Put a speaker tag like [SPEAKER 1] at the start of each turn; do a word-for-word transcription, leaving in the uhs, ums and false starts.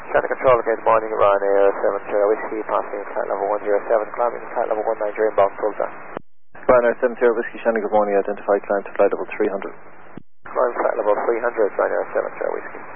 [SPEAKER 1] Trying to control, good morning, Ryanair seven zero Whiskey, passing flight level one zero seven, climbing flight level one nine zero inbound, full time.
[SPEAKER 2] Ryanair seven zero Whiskey, Shannon, good morning, identify climb to flight level three hundred.
[SPEAKER 1] Climb flight level three hundred, Ryanair seven zero Whiskey.